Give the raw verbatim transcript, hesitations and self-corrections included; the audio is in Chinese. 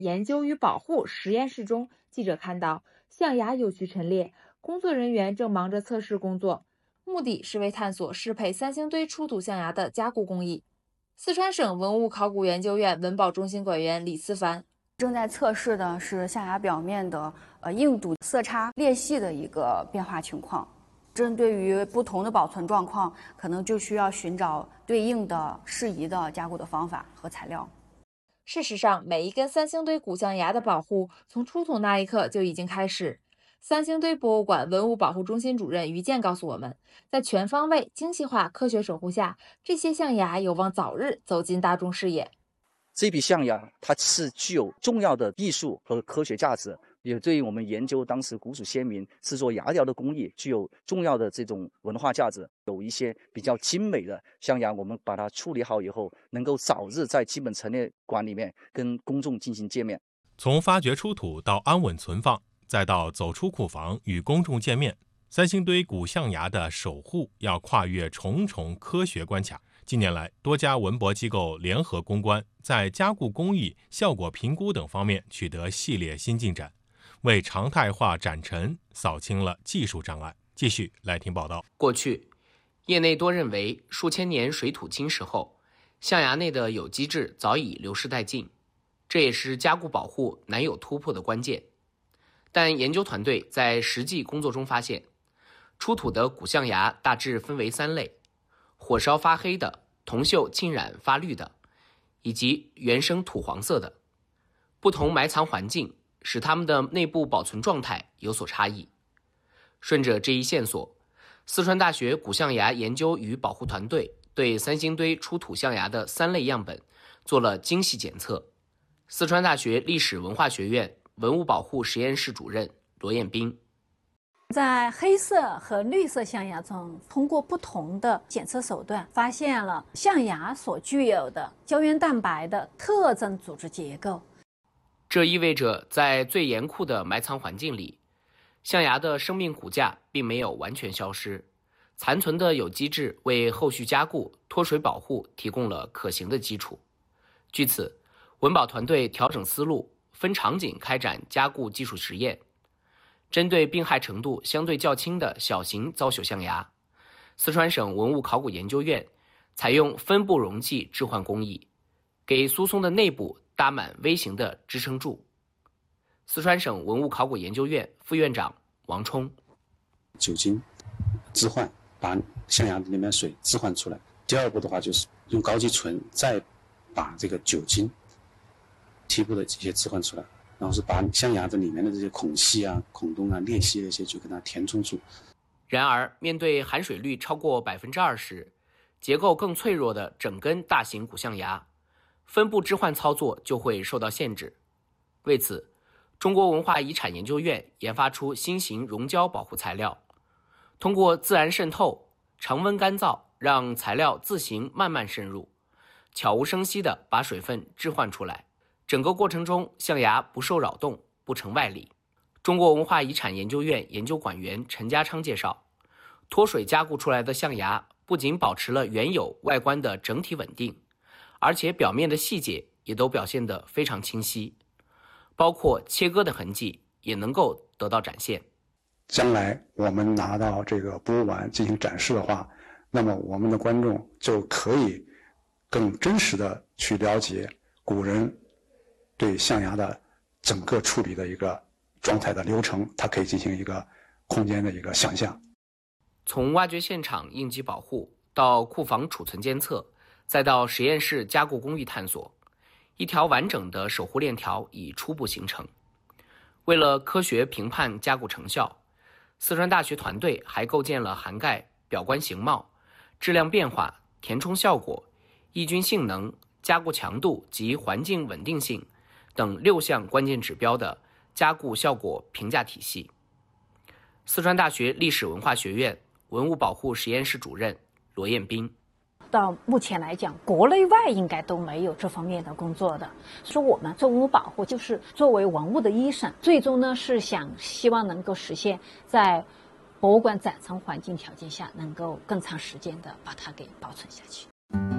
研究与保护实验室中，记者看到象牙有序陈列，工作人员正忙着测试工作，目的是为探索适配三星堆出土象牙的加固工艺。四川省文物考古研究院文保中心馆员李思凡。 正在测试的是象牙表面的呃硬度、色差、裂隙的一个变化情况。针对于不同的保存状况，可能就需要寻找对应的适宜的加固的方法和材料。 事实上，每一根三星堆古象牙的保护从出土那一刻就已经开始。三星堆博物馆文物保护中心主任于健告诉我们，在全方位、精细化科学守护下，这些象牙有望早日走进大众视野。 这批象牙它是具有重要的艺术和科学价值，也对于我们研究当时古蜀先民制作牙雕的工艺具有重要的这种文化价值。有一些比较精美的象牙，我们把它处理好以后，能够早日在基本陈列馆里面跟公众进行见面。 从发掘出土到安稳存放，再到走出库房与公众见面，三星堆古象牙的守护要跨越重重科学关卡。近年来，多家文博机构联合攻关，在加固工艺、效果评估等方面取得系列新进展，为常态化展陈扫清了技术障碍。继续来听报道。 过去，业内多认为数千年水土侵蚀后，象牙内的有机质早已流失殆尽，这也是加固保护难有突破的关键。但研究团队在实际工作中发现，出土的古象牙大致分为三类：火烧发黑的、铜锈浸染发绿的，以及原生土黄色的。不同埋藏环境使它们的内部保存状态有所差异。顺着这一线索，四川大学古象牙研究与保护团队对三星堆出土象牙的三类样本做了精细检测。四川大学历史文化学院文物保护实验室主任罗彦斌。 在黑色和绿色象牙中，通过不同的检测手段，发现了象牙所具有的胶原蛋白的特征组织结构。 这意味着，在最严酷的埋藏环境里，象牙的生命骨架并没有完全消失，残存的有机质为后续加固、脱水保护提供了可行的基础。据此，文保团队调整思路，分场景开展加固技术实验。针对病害程度相对较轻的小型遭朽象牙，四川省文物考古研究院采用分布容器置换工艺，给苏松的内部搭满微型的支撑柱。四川省文物考古研究院副院长王冲： 酒精置换，把象牙里面水置换出来。第二步的话，就是用高级醇再把这个酒精提部的这些置换出来。然后是把象牙的里面的这些孔隙啊、孔洞啊、裂隙这些就给它填充住。 然而，面对含水率超过百分之二十、结构更脆弱的整根大型古象牙，分布置换操作就会受到限制。为此，中国文化遗产研究院研发出新型溶胶保护材料，通过自然渗透、常温干燥，让材料自行慢慢渗入，悄无声息地把水分置换出来。整个过程中，象牙不受扰动，不成外力。中国文化遗产研究院研究馆员陈家昌介绍，脱水加固出来的象牙不仅保持了原有外观的整体稳定，而且表面的细节也都表现得非常清晰，包括切割的痕迹也能够得到展现。 将来我们拿到这个博物馆进行展示的话，那么我们的观众就可以更真实的去了解古人对象牙的整个处理的一个状态的流程，它可以进行一个空间的一个想象。 从挖掘现场应急保护到库房储存监测，再到实验室加固工艺探索，一条完整的守护链条已初步形成。为了科学评判加固成效，四川大学团队还构建了涵盖表观形貌、质量变化、填充效果、抑菌性能、加固强度及环境稳定性等六项关键指标的加固效果评价体系。四川大学历史文化学院文物保护实验室主任罗彦斌： 到目前来讲，国内外应该都没有这方面的工作的。说我们做文物保护，就是作为文物的医生，最终呢是想希望能够实现在博物馆展陈环境条件下，能够更长时间的把它给保存下去。